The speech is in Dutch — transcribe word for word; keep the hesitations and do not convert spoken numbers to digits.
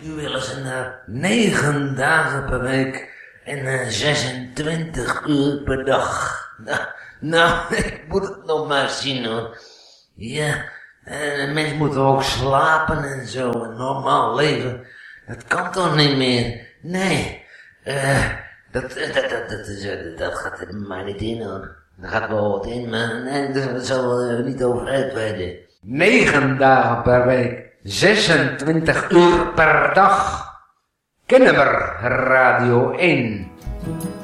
Nu willen ze naar negen dagen per week en uh, zesentwintig uur per dag. Nou, nou, ik moet het nog maar zien hoor. Ja, uh, mensen moeten ook slapen en zo, een normaal leven. Dat kan toch niet meer? Nee, uh, dat, dat, dat, dat, dat, dat gaat er maar niet in hoor. Er gaat wel wat in, maar nee, daar zal er niet over uitweiden. Negen dagen per week, zesentwintig uur per dag. Kennemer Radio één.